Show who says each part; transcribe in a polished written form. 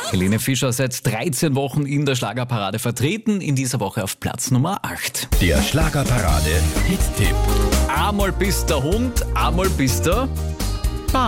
Speaker 1: Helene Fischer seit 13 Wochen in der Schlagerparade vertreten, in dieser Woche auf Platz Nummer 8.
Speaker 2: Der Schlagerparade Hit-Tipp.
Speaker 1: Einmal bist der Hund, einmal bist der